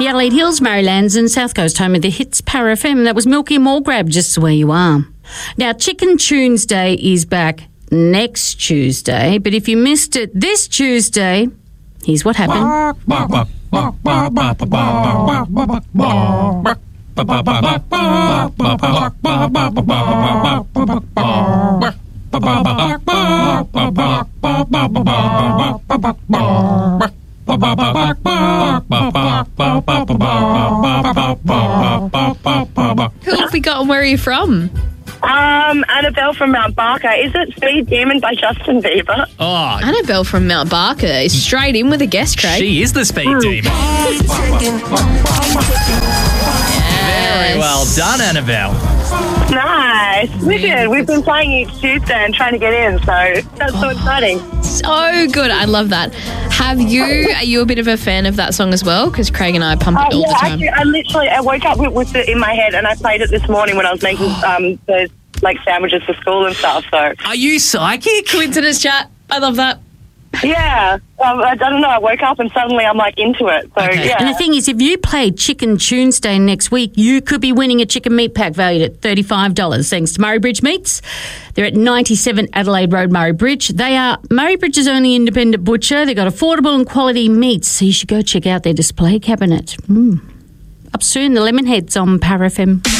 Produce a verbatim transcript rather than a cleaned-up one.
The Adelaide Hills, Marylands and South Coast home of the hits Para F M. That was Milky and More Grab, just where you are. Now, Chicken Tuesday is back next Tuesday, but if you missed it this Tuesday, here's what happened. Who have we got and where are you from? Um, Annabelle from Mount Barker. Is it Speed Demon by Justin Bieber? Oh, Annabelle from Mount Barker is straight in with a guest, Craig. she is the speed demon. Very well done, Annabelle. Nice. Wicked. We've been playing each Tuesday and trying to get in, so that's so exciting. So good. I love that. Have you, are you a bit of a fan of that song as well? Because Craig and I pump it Uh, all yeah, the time. actually, I literally I woke up with, with it in my head and I played it this morning when I was making um the like sandwiches for school and stuff. So Are you psychic? Coincidence chat. I love that. yeah, um, I, I don't know. I woke up and suddenly I'm like into it. So Okay. yeah. And the thing is, if you play Chicken Tuesday next week, you could be winning a chicken meat pack valued at thirty-five dollars thanks to Murray Bridge Meats. They're at ninety-seven Adelaide Road, Murray Bridge. They are Murray Bridge's only independent butcher. They've got affordable and quality meats, so you should go check out their display cabinet. Mm. Up soon, the Lemonheads on Para F M.